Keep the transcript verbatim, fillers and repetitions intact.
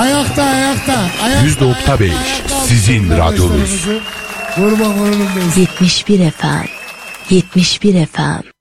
Ayakta ayakta. ayakta yüz nokta beş sizin radyonuz. Kurban olurum ben. yetmiş bir F M. yetmiş bir F M.